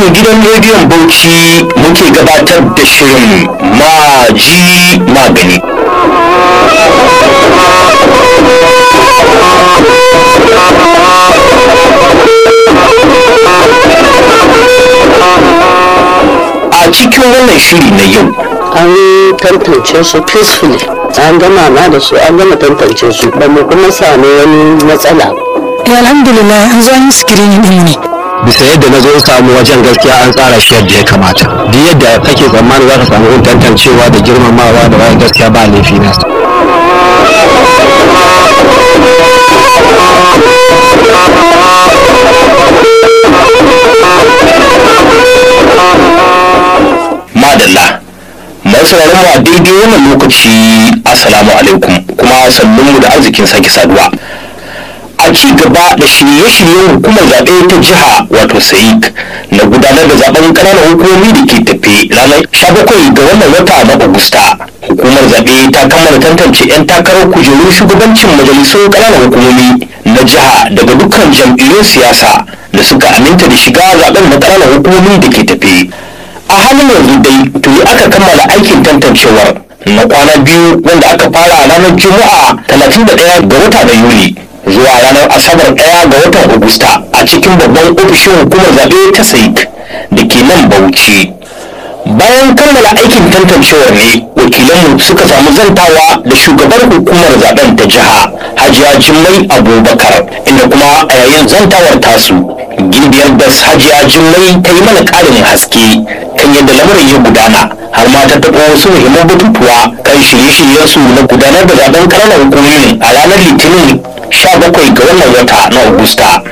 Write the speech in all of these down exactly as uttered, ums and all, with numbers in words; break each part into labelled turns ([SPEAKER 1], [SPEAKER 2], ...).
[SPEAKER 1] gidan rediyon Bauchi muke gabatar da shirin Maji Magani. A cikin wannan shiri na yau
[SPEAKER 2] an tantance su peacefully, an gama ma da su, an gama tantance su, ba mu kuma sami wani matsala.
[SPEAKER 3] Alhamdulillah an zo an yi screening din ne.
[SPEAKER 4] Bisa yadda na zo samu wajen gaskiya an tsara shi yadda ya kamata. Duk yadda kake tsammani za ka samu tantancewa da girmamawa da wani gaskiya ba laifi na.
[SPEAKER 1] Madalla. Masu mu a daidai wannan lokaci assalamu alaikum kuma sannunmu da arzikin sake saduwa. A ci gaba da shirye-shiryen hukumar zaɓe ta jiha wato saik na gudanar da zaɓen ƙananan hukumomi da ke tafe ranar sha bakwai ga wannan wata na Agusta. Hukumar zaɓe ta kammala tantance 'yan takarar kujerun shugabancin majalisun ƙananan hukumomi na jiha daga dukkan jam'iyyun siyasa da suka aminta da shiga zaɓen na ƙananan hukumomi da ke tafe. A halin yanzu dai tuni aka kammala aikin tantancewar na kwana biyu wanda aka fara a ranar Juma'a talatin da ɗaya ga wata na Yuli zuwa ranar Asabar ɗaya ga watan Agusta a cikin babban ofishin hukumar zaɓe ta saik da ke nan Bauchi. Bayan kammala aikin tantancewar ne wakilanmu suka samu zantawa da shugabar hukumar zaben ta jiha Hajiya Jummai Abubakar, inda kuma a yayin zantawar tasu gimbiyar das Hajiya Jummai ta yi mana ƙarin haske kan yadda lamarin ya gudana, har ma ta taɓa wasu muhimman batutuwa kan shirye-shiryensu na gudanar da zaben ƙananan hukumomi a ranar Litinin sha bakwai ga wannan wata na Agusta.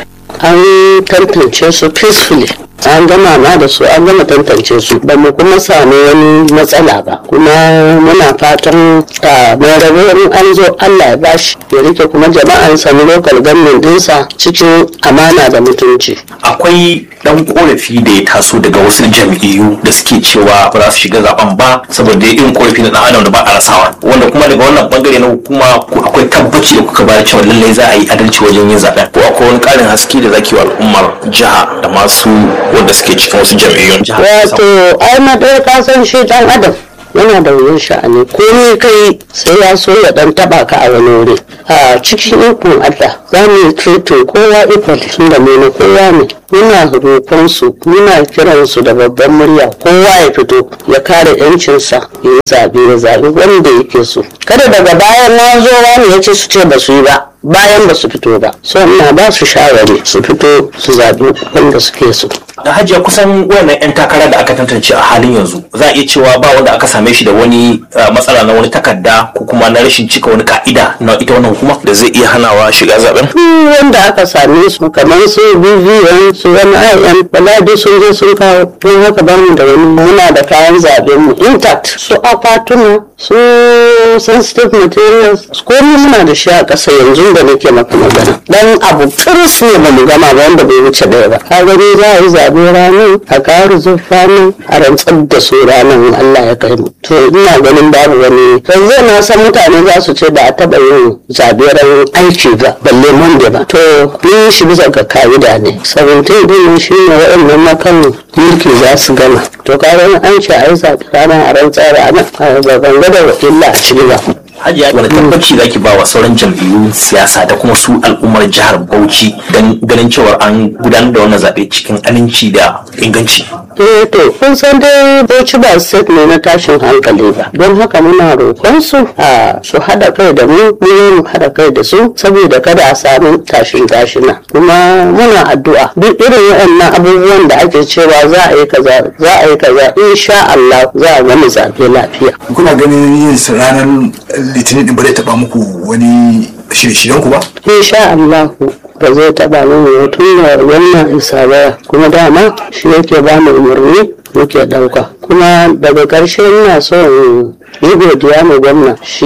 [SPEAKER 2] An tantance su peacefully, an gama ma da su, an gama tantance su, ba mu kuma sami wani matsala ba, kuma muna fatan a mai rabuwar an zo Allah ya bashi ya rike kuma jama'an sami local government dinsa cikin amana da mutunci.
[SPEAKER 5] Akwai dan korafi da ya taso daga wasu jam'iyyu da suke cewa ba za su shiga zaben ba saboda irin korafi na dan adam da ba a rasawa, wanda kuma daga wannan bangare na hukuma akwai tabbaci da kuka bayar cewa lallai za a yi adalci wajen yin zaben, ko akwai wani karin haske da zaki wa al'ummar jiha da masu wanda suke cikin wasu jam'iyyun jiha?
[SPEAKER 2] Wato ai ma dai ka san shi dan adam yana da wuyan sha'ani, komai kai sai ya so ya dan taba ka a wani wuri. A cikin ikon Allah za mu yi treating kowa equal tunda mu na kowa ne. Muna roƙon su, muna kiran su da babban murya, kowa ya fito ya kare yancinsa ya yi zabe ya zabe wanda yake so. Kada daga bayan na zo wani ya ce su ce ba su yi ba, bayan ba su fito ba. So ina ba su shawari su fito su zabe wanda suke so.
[SPEAKER 5] Da Hajiya, kusan wannan 'yan takara da aka tantance a halin yanzu za a iya cewa ba wanda aka same shi da wani matsala na wani takarda ko kuma na rashin cika wani ka'ida na ita wannan hukuma da zai iya hanawa shiga zaben?
[SPEAKER 2] Wanda aka same su kamar su B V N su wani I M baladi sun je sun kawo, don haka ba mu da wani, muna da kayan zaben mu intact, su akwatuna, su sensitive materials, komai muna da shi a ƙasa yanzu da nake maka magana. Dan abu kiris ne ba mu gama ba wanda bai wuce ɗaya ba. Ka gani za a yi zaɓe ranar a kawo zurfa ne a rantsar da su ranar Allah ya kai mu. To ina ganin babu wani, yanzu na san mutane za su ce ba a taɓa yin zaɓe ran aiki ba balle Monday ba. To mun shi bisa ga ka'ida ne. seventeen din shi ne waɗannan makan mulki za su gama. To kayan an ce a yi zaɓe ranar a rantsar ranar a gaban gada wa illa a ciki ba.
[SPEAKER 5] Hajiya, wani tabbaci za ki ba wa sauran jam'iyyun siyasa da kuma su al'ummar jihar Bauchi don ganin cewa an gudanar da wannan zaɓe cikin aminci da inganci?
[SPEAKER 2] Eh to kun san dai Bauchi ba state ne na tashin hankali ba, don haka muna roƙon su a su haɗa kai da mu, mu haɗa kai da su saboda kada a samu tashin tashina. Kuma muna addu'a duk irin waɗannan abubuwan da ake cewa za a yi kaza za a yi kaza insha Allah za a gama zaɓe lafiya.
[SPEAKER 6] Kuna ganin yin ranar Litinin din ba zai taɓa muku wani shirye-shiryen ku ba?
[SPEAKER 2] Insha Allah ba zai taɓa mu tun da wannan isa ba, kuma dama shi yake ba mu umarni muke ɗauka. Kuma daga ƙarshe ina so yi godiya mai gwamna, shi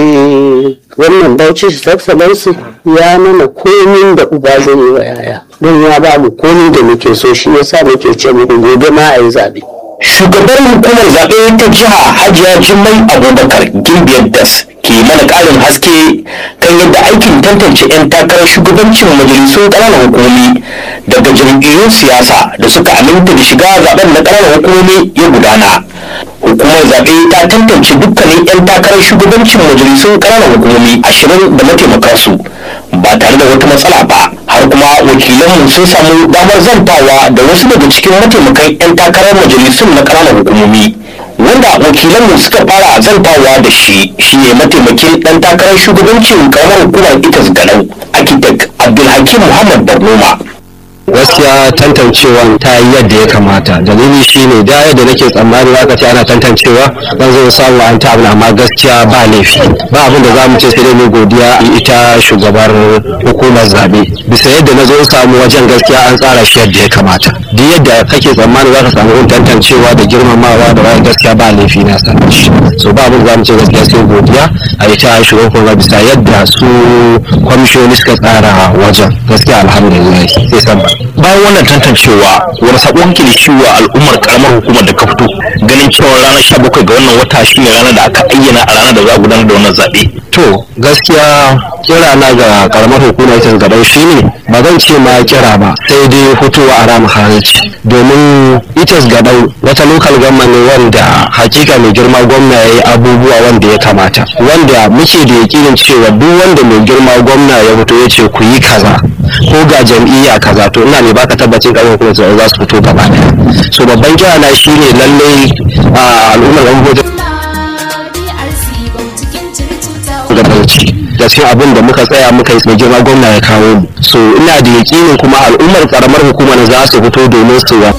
[SPEAKER 2] wannan Bauchi His Excellency ya mana komin da uba zai yi wa yaya, don ya ba mu komin da muke so, shi yasa muke ce muku gobe ma a yi zaɓe.
[SPEAKER 1] Shugabar hukumar zaɓe ta jiha Hajiya Jummai Abubakar gimbiyar das ke mana ƙarin haske kan yadda aikin tantance 'yan takarar shugabancin majalisun ƙananan hukumomi daga jam'iyyun siyasa da suka aminta da shiga zaben na ƙananan hukumomi ya gudana. Hukumar zaɓe ta tantance dukkanin 'yan takarar shugabancin majalisun ƙananan hukumomi ashirin da mataimakansu ba tare da wata matsala ba, har kuma wakilanmu sun samu damar zantawa da wasu daga cikin mataimakan 'yan takarar majalisun na ƙananan hukumomi. Wanda wakilanmu suka fara zantawa da shi shine mataimakin ɗan takarar shugabancin ƙaramar hukumar itas galau architect Abdulhakim Muhammad Barnoma.
[SPEAKER 4] gaskiya tantancewan ta yi yadda ya kamata. Dalili shine da yadda nake tsammani aka ce ana tantancewa dan zai samu an ta abu, amma gaskiya ba laifi, ba abin da za mu ce sai dai mu godiya ita shugabar hukumar zabe bisa yadda na zo samu wajen gaskiya an tsara shi yadda ya kamata. Duk yadda kake tsammani za ka samu yin tantancewa da girmamawa da wani gaskiya ba laifi na sanar shi. So ba abin da za mu ce gaskiya sai godiya a ita shugabar hukumar bisa yadda su kwamishoni suka tsara wajen, gaskiya alhamdulillah sai san ba.
[SPEAKER 1] Bayan wannan tantancewa wani sabon kilishi wa al'ummar karamar hukumar da ka fito ganin cewa ranar sha bakwai ga wannan wata shine ranar da aka ayyana a ranar da za a gudanar da wannan zaɓe.
[SPEAKER 4] To gaskiya kira na ga karamar hukumar ta gadau shine ba zan ce ma kira ba sai dai fitowa a ranar halarci, domin itas gadau wata lokal government ne wanda hakika mai girma gwamna ya yi abubuwa wanda ya kamata, wanda muke da yakinin cewa duk wanda mai girma gwamna ya fito ya ce ku yi kaza ko ga jam'iyya kaza, to ina ne baka tabbacin karamar hukumar za su fito gaba daya. So babban kira na shine lallai a al'ummar gwamnati da bauchi da cikin abin da muka tsaya muka yi mai girma gwamna ya kawo mu. So ina da yakinin kuma al'ummar karamar hukumar za su fito domin su wa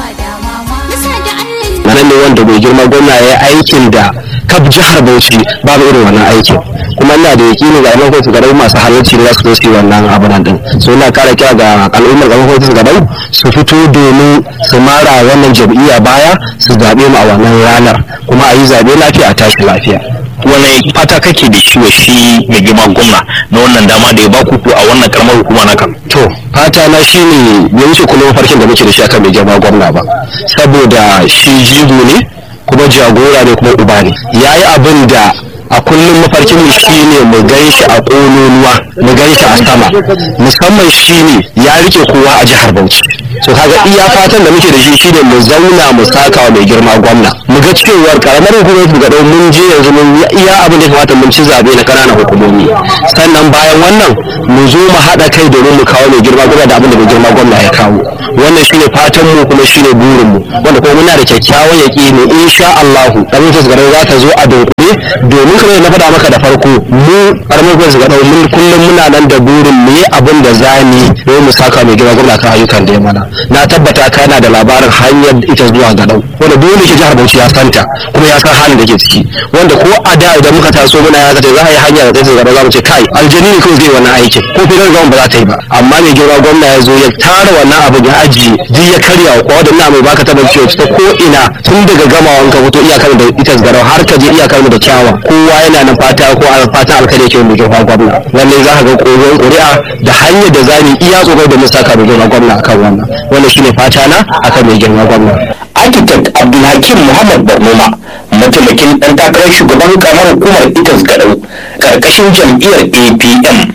[SPEAKER 4] nan ne wanda mai girma gwamna ya yi aikin da kaf jihar Bauchi babu irin wannan aikin, kuma ina da yakinin ga al'ummar su gadau masu halarci ne za su zo su yi wannan abin din. So ina kara kira ga al'ummar karamar su gadau su fito domin su mara wannan jam'iyya baya, su zaɓe mu a wannan ranar, kuma a yi zaɓe lafiya a tashi lafiya.
[SPEAKER 1] Wani fata kake da shi wa shi mai girma gwamna na wannan dama da ya baku ku a wannan karamar hukuma naka?
[SPEAKER 4] To fata na shine ya wuce kullum farkin da muke da shi akan mai girma gwamna ba, saboda shi jigo ne kuma jagora ne kuma uba ne, yayi abin da a kullum mafarkin mu shine mu gan shi a kololuwa, mu gan shi a sama, musamman shine ya rike kowa a jihar Bauchi. So kaga iya fatan da muke da shi shine mu zauna mu saka wa mai girma gwamna, mu ga cewar karamar hukumar ga dau mun je yanzu mun iya abin da ya kamata mun ci zabe na kananan hukumomi, sannan bayan wannan mu zo mu hada kai domin mu kawo mai girma gwamna da abin da mai girma gwamna ya kawo. Wannan shine fatan mu kuma shine burin mu, wanda kuma muna da kyakkyawan yaƙini insha Allah karamar hukumar za ta zo a dunkule, domin kamar na faɗa maka da farko mu karamar hukumar ga dau mun kullum muna nan da burin mu yi abin da zamu yi mu saka mai girma gwamna kan ayyukan da ya mana. Na tabbata kana da labarin hanyar ita zuwa gadau, wanda dole ke jihar Bauchi ya santa kuma ya san halin da ke ciki, wanda ko a da idan muka taso muna ya kace za a yi hanya da ta gadau za mu ce kai aljani ne kawai zai wannan aikin, ko fitar gwamnati ba za ta yi ba. Amma mai girma gwamna ya zo ya tara wannan abu ya ajiye duk ya karya wa kowa da na mai baka tabbaci ta ko ina tun daga gamawan ka fito iyakar da ita gadau har ka je iyakar da kyawa, kowa yana nan fata ko a fata alkhairi yake mai girma gwamna. Lallai za ka ga koyon ƙuri'a da hanyar da zamu iya tsoro da mu saka mai girma gwamna akan wannan. Wannan shine fata na akan mai girma gwamna.
[SPEAKER 1] Architect Abdulhakim Muhammad Barnoma, mataimakin ɗan takarar shugaban karamar hukumar itas gadau karkashin jam'iyyar A P M.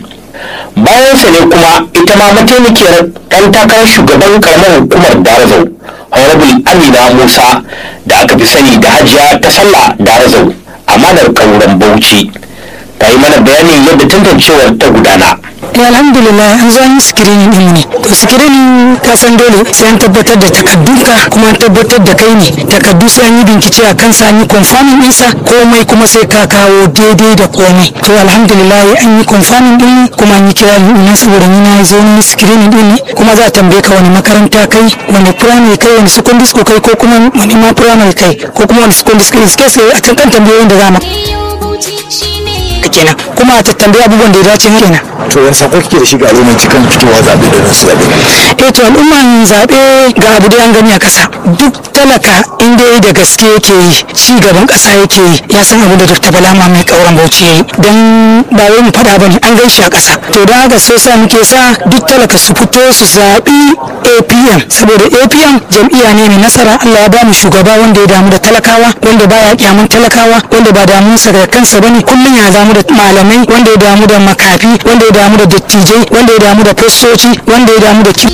[SPEAKER 1] Bayan sa ne kuma ita ma mataimakiyar ɗan takarar shugaban karamar hukumar Darazau, Honorable Amina Musa da aka fi sani da Hajiya ta Sallah Darazau, amanar kauran Bauchi, ta yi mana bayanin yadda tantancewar ta gudana.
[SPEAKER 3] Alhamdulillah an zo an yi screening din ne. To screening ka san dole sai an tabbatar da takaddunka, kuma an tabbatar da kai ne takaddu, sai an yi bincike a kansa, an yi confirming ɗinsa komai, kuma sai ka kawo daidai da komai. To alhamdulillah an yi confirming din kuma an yi kira ina saboda ni na zo ni screening din ne, kuma za a tambaye ka wani makaranta kai, wani primary kai, wani secondary school kai, ko kuma wani ma primary kai, ko kuma wani secondary school kai, sai a kan tambayoyin da za mu kenan kuma ta tambayi abubuwan da ya dace kenan.
[SPEAKER 6] to yan sako kike da shi ga al'umman cikin fitowa zaɓe da nasu zaɓe.
[SPEAKER 3] eh to al'umman zaɓe ga abu da an gani a ƙasa duk talaka inda da gaske yake yi ci gaban ƙasa yake yi ya san abin da Dr. Bala mai kauran Bauchi yayi dan ba wai mu faɗa bane an gaishe a ƙasa to dan haka sai sa muke sa duk talaka su fito su zaɓi A P M saboda A P M jam'iyya ne mai nasara Allah ya ba mu shugaba wanda ya damu da talakawa wanda baya kyamun talakawa wanda ba damunsa da kansa bane kullum ya damu da malamai wanda ya damu da makafi wanda ya damu da dattijai wanda ya damu da fastoci wanda ya damu da ki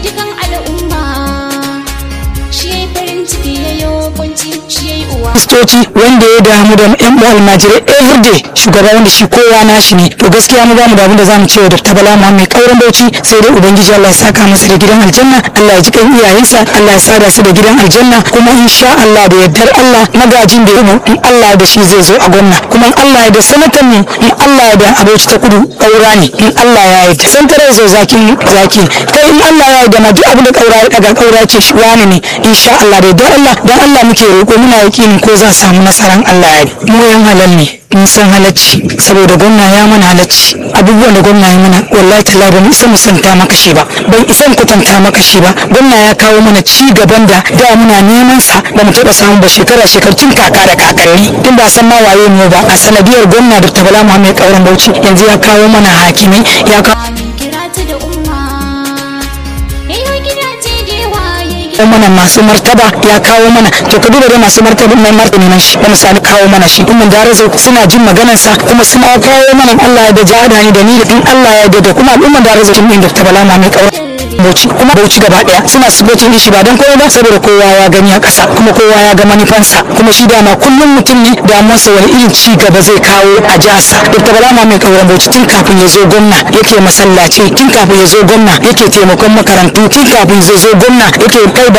[SPEAKER 3] kristoci wanda ya damu da yan almajirai everyday shugaba wanda shi kowa nashi ne to gaskiya mu bamu da abin da zamu ce wa Dr. Bala mai kauran Bauchi sai dai ubangiji Allah ya saka masa da gidan aljanna Allah ya ji kan iyayensa Allah ya sada su da gidan aljanna kuma insha Allah da yardar Allah magajin da yabo in Allah da shi zai zo a gwamna kuma in Allah ya da sanatan ne in Allah ya da Bauchi ta kudu kaura ne in Allah ya yarda santarai zo zakin zaki kai in Allah ya yarda ma duk abin da kaura ya daga kaura ce shi wani ne insha Allah da yardar Allah dan Allah muke roƙo muna yakinin ko za samu nasaran Allah ya mu yan halal ne mun san halacci saboda gwamna ya mana halacci abubuwan da gwamna ya mana wallahi tallahi ba mu isa mu santa maka shi ba ban isa mu kwatanta maka shi ba gwamna ya kawo mana ci gaban da da muna neman sa ba mu taɓa samu ba shekara shekarcin kaka da kakanni tun ba san ma waye mu ba a sanadiyar gwamna Dr. Bala Muhammad Kauran Bauchi yanzu ya kawo mana hakimai ya kawo mana masu martaba ya kawo mana to ka duba da masu martaba mai martaba ne shi ba misali kawo mana shi kuma da razo suna jin maganar sa kuma suna kawo mana Allah ya da jada ni da ni da in Allah ya da kuma al'umma da razo tun da Bala mai kawo Bauchi kuma Bauchi gaba daya suna supporting shi ba dan kowa ba saboda kowa ya gani a kasa kuma kowa ya ga manufansa kuma shi dama kullum mutum ne da masa wani irin ci gaba zai kawo a jasa Dr. Bala mai kawo Bauchi tun kafin ya zo gwamna yake masallaci tun kafin ya zo gwamna yake taimakon makarantu tun kafin ya zo gwamna yake kai